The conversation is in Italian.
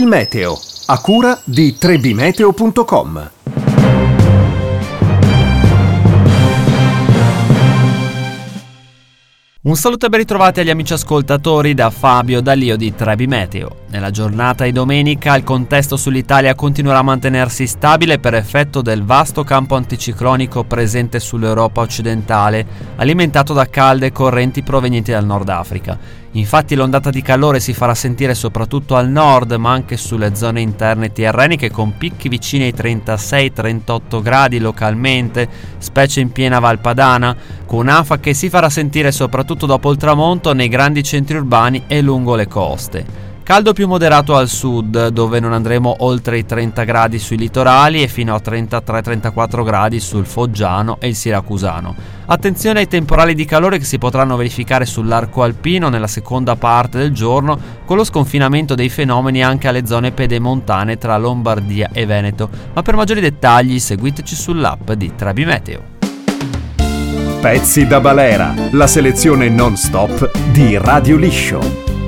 Il meteo, a cura di trebimeteo.com. Un saluto e ben ritrovati agli amici ascoltatori da Fabio D'Alio di Trebi Meteo. Nella giornata di domenica il contesto sull'Italia continuerà a mantenersi stabile per effetto del vasto campo anticiclonico presente sull'Europa occidentale, alimentato da calde correnti provenienti dal Nord Africa. Infatti l'ondata di calore si farà sentire soprattutto al nord, ma anche sulle zone interne tirreniche, con picchi vicini ai 36-38 gradi localmente, specie in piena Val Padana, con afa che si farà sentire soprattutto dopo il tramonto nei grandi centri urbani e lungo le coste. Caldo più moderato al sud, dove non andremo oltre i 30 gradi sui litorali e fino a 33-34 gradi sul Foggiano e il Siracusano. Attenzione ai temporali di calore che si potranno verificare sull'arco alpino nella seconda parte del giorno, con lo sconfinamento dei fenomeni anche alle zone pedemontane tra Lombardia e Veneto. Ma per maggiori dettagli seguiteci sull'app di Trebi Meteo. Pezzi da balera, la selezione non stop di Radio Liscio.